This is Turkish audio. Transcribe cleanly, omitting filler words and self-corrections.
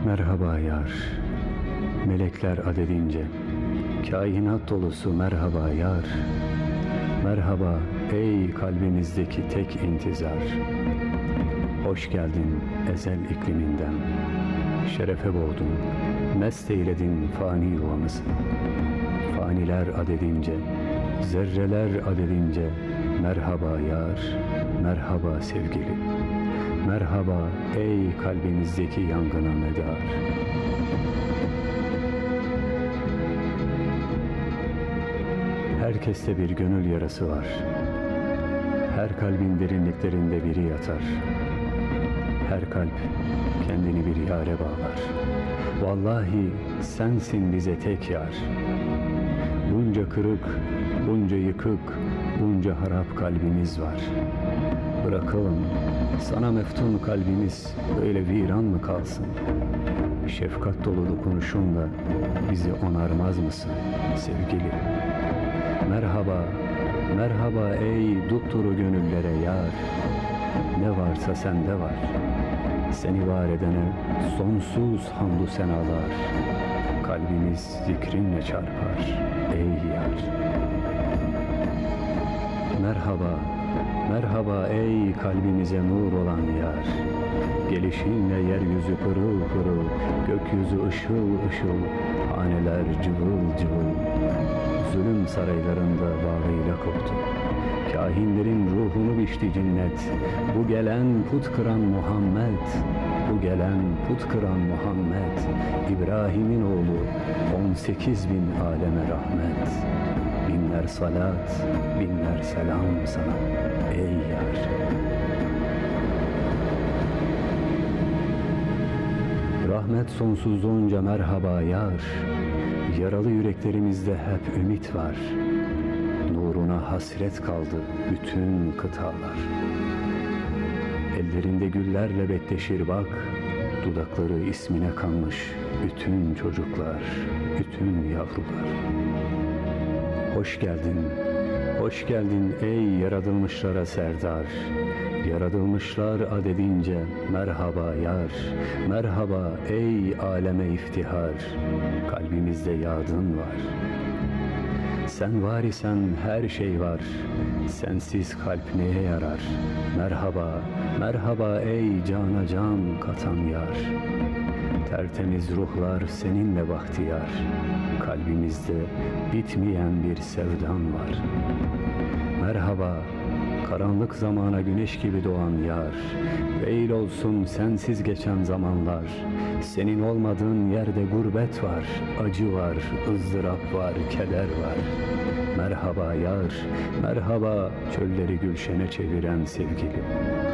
Merhaba yar, melekler adedince, kainat dolusu merhaba yar. Merhaba ey kalbimizdeki tek intizar. Hoş geldin ezel ikliminden, şerefe boğdun, mest eyledin fani yuvamızı. Faniler adedince, zerreler adedince, merhaba yar, merhaba sevgili. Merhaba ey kalbimizdeki yangına medar. Herkeste bir gönül yarası var. Her kalbin derinliklerinde biri yatar. Her kalp kendini bir yâre bağlar. Vallahi sensin bize tek yar. Bunca kırık, bunca yıkık, bunca harap kalbimiz var. Bırakalım sana meftun kalbimiz böyle viran mı kalsın? Şefkat dolu dokunuşunla bizi onarmaz mısın sevgili? Merhaba, merhaba ey dupduru gönüllere yar. Ne varsa sende var. Seni var edene sonsuz hamdü senalar. Kalbimiz zikrinle çarpar ey yar. Merhaba, merhaba ey kalbimize nur olan yar. Gelişinle yeryüzü pırıl pırıl, gökyüzü ışıl ışıl, haneler cıvıl cıvıl. Zulüm saraylarında bağrıyla koptu. Kahinlerin ruhunu biçti cinnet. Bu gelen put kıran Muhammed, bu gelen put kıran Muhammed, İbrahim'in oğlu 18 bin aleme rahmet. Binler salat, binler selam sana ey yar. Rahmet sonsuzluğunca merhaba yar. Yaralı yüreklerimizde hep ümit var. Nuruna hasret kaldı bütün kıtalar. Ellerinde güllerle bekleşir bak, dudakları ismine kanmış bütün çocuklar, bütün yavrular. Hoş geldin, hoş geldin ey yaratılmışlara serdar. Yaratılmışlar adedince merhaba yar. Merhaba ey aleme iftihar. Kalbimizde yadın var. Sen var isen her şey var. Sensiz kalp neye yarar? Merhaba, merhaba ey cana can katan yar. Tertemiz ruhlar seninle bahtiyar. Kalbimizde bitmeyen bir sevdan var. Merhaba, karanlık zamana güneş gibi doğan yar. Veil olsun sensiz geçen zamanlar. Senin olmadığın yerde gurbet var, acı var, ızdırap var, keder var. Merhaba yar, merhaba çölleri gülşene çeviren sevgili.